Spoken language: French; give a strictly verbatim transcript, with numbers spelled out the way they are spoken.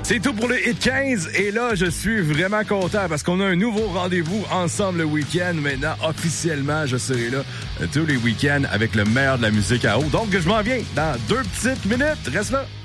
C'est tout pour le Hit quinze. Et là, je suis vraiment content parce qu'on a un nouveau rendez-vous ensemble le week-end. Maintenant, officiellement, je serai là tous les week-ends avec le meilleur de la musique à eau. Donc, je m'en viens dans deux petites minutes. Reste là.